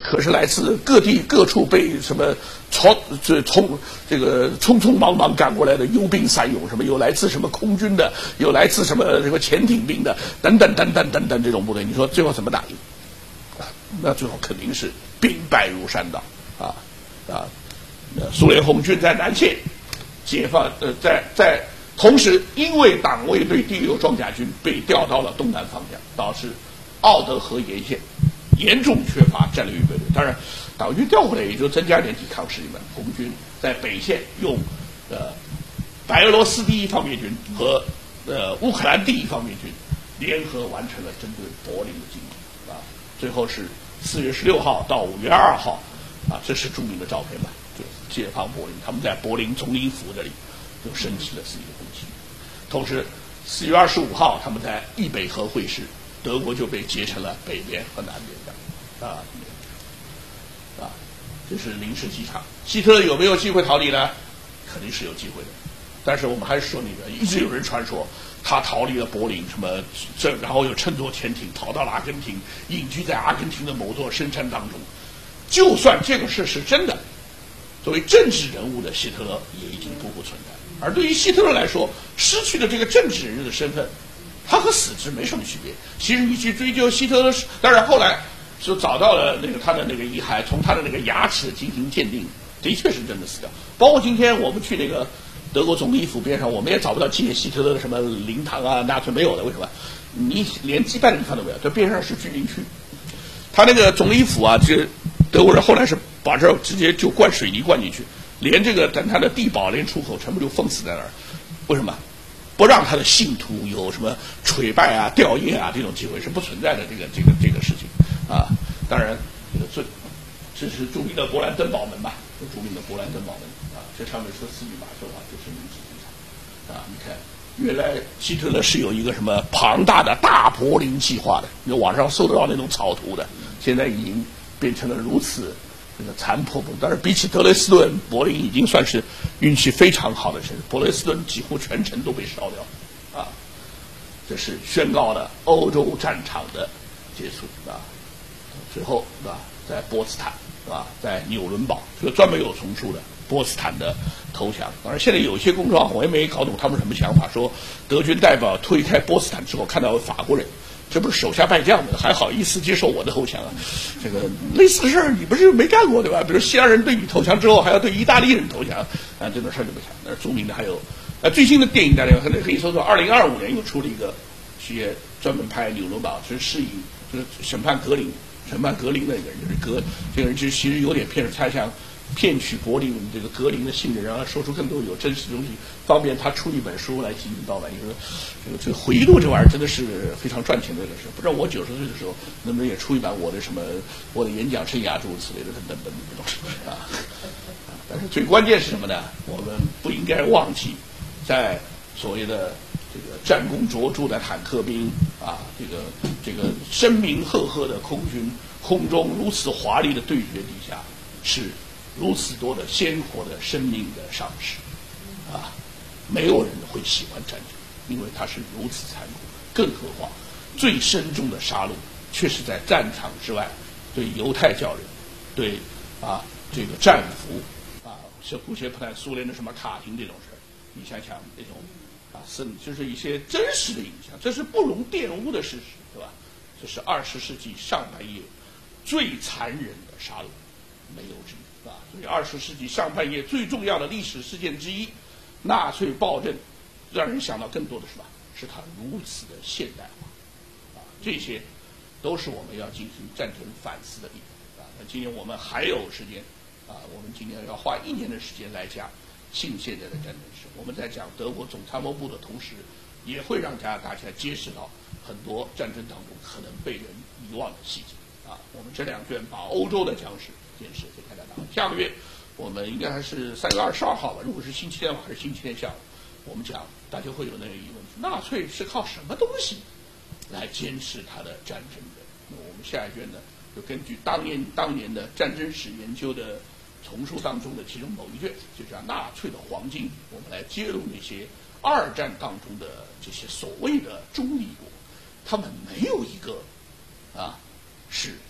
可是来自各地各处被什么匆匆忙忙赶过来的幽兵散勇，什么有来自什么空军的，有来自什么潜艇兵的，等等这种部队，你说最后怎么打赢？啊，那最后肯定是兵败如山倒苏联红军在南线解放，在同时，因为党卫队第6装甲军被调到了东南方向，导致奥德河沿线严重缺乏战略预备队。当然，党卫军调回来也就增加点抵抗实力嘛。红军在北线用白俄罗斯第1方面军和乌克兰第1方面军联合完成了针对柏林的进攻啊。最后是4月16号到5月2号啊，这是著名的照片吧？就解放柏林，他们在柏林总理府这里就升起了自己的红旗。同时，4月25号他们在易北河会师。德国就被截成了北边和南边这是临时机场。希特勒有没有机会逃离呢？肯定是有机会的，但是我们还是说那个，一直有人传说他逃离了柏林，然后又乘坐潜艇逃到了阿根廷，隐居在阿根廷的某座深山当中。就算这个事是真的，作为政治人物的希特勒也已经不复存在。而对于希特勒来说，失去了这个政治人物的身份，他和死之没什么区别。其实你去追究希特勒，当然后来就找到了他的遗骸，从他的牙齿进行鉴定，的确是真的死掉。包括今天我们去德国总理府边上，我们也找不到纪念希特勒的什么灵堂啊，那是没有的。为什么？你连祭拜的地方都没有，这边上是居民区。他总理府啊，这德国人后来是把这直接就灌水泥灌进去，连等他的地堡连出口全部就封死在那儿。为什么？不让他的信徒有什么垂拜啊、吊唁啊这种机会是不存在的。这个事情啊，当然这是著名的勃兰登堡门吧，著名的勃兰登堡门啊，这上面说4句马车话，就是临时机场啊。你看，原来希特勒是有一个什么庞大的大柏林计划的，你网上搜得到那种草图的，现在已经变成了如此残破不堪。但是比起德累斯顿，柏林已经算是运气非常好的城市。德累斯顿几乎全城都被烧掉，啊，这是宣告了欧洲战场的结束啊。最后啊，在波茨坦啊，在纽伦堡，这个专门有丛书的波茨坦的投降。当然，现在有些公众号我也没搞懂他们什么想法，说德军代表推开波茨坦之后，看到法国人。这不是手下败将吗？还好意思接受我的投降啊？这个类似的事儿你不是没干过对吧？比如希腊人对你投降之后，还要对意大利人投降啊，这种事儿就不讲。那著名的还有最新的电影，大家可以搜索，2025年又出了一个，专门拍纽伦堡，是适应就是审判格林的一个人，就是这个人其实有点他想骗取格林的信任，让他说出更多有真实的东西，方便他出一本书来进行盗版。这个回忆录这玩意儿真的是非常赚钱的一个事。不知道我90岁的时候能不能也出一版我的演讲生涯诸如此类的等等这种事啊。但是最关键是什么呢？我们不应该忘记，在所谓的战功卓著的坦克兵啊，这个声名赫赫的空军，空中如此华丽的对决底下，是如此多的鲜活的生命的丧失啊！没有人会喜欢战争，因为它是如此残酷。更何况最深重的杀戮却是在战场之外，对犹太教人，对战俘啊，像古谢普坦苏联的什么卡廷这种事，你想想那种就是一些真实的影响，这是不容玷污的事实，对吧？这是20世纪上半叶最残忍的杀戮，没有之一。所以20世纪上半叶最重要的历史事件之一，纳粹暴政，让人想到更多的是它如此的现代化，这些都是我们要进行战争反思的地方。那今年我们还有时间我们今年要花1年的时间来讲近现代的战争史。我们在讲德国总参谋部的同时，也会让大家揭示到很多战争当中可能被人遗忘的细节。我们这2卷把欧洲的僵尸见识给大家讲。下个月我们应该还是3月22号吧，如果是星期天还是星期天下午，我们讲大家会有那个疑问：纳粹是靠什么东西来监视他的战争的？那我们下一卷呢，就根据当年的战争史研究的丛书当中的其中某一卷，就叫纳粹的黄金，我们来揭露那些2战当中的这些所谓的中立国，他们没有一个是